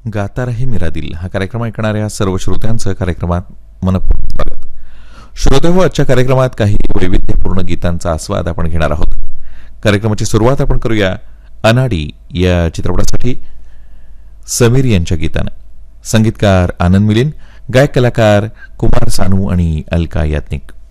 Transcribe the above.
गाता रहे मेरा दिल हा कार्यक्रम ऐकणाऱ्या सर्व श्रोत्यांचं कार्यक्रमात मनपूर्वक स्वागत. श्रोते हो, आजच्या कार्यक्रमात काही वैविध्यपूर्ण गीतांचा आस्वाद आपण घेणार आहोत. कार्यक्रमाची सुरुवात आपण करूया अनाडी या चित्रपटासाठी समीर यांच्या गीतानं. संगीतकार आनंद मिलिंद, गायक कलाकार कुमार सानू आणि अलका याज्ञिक.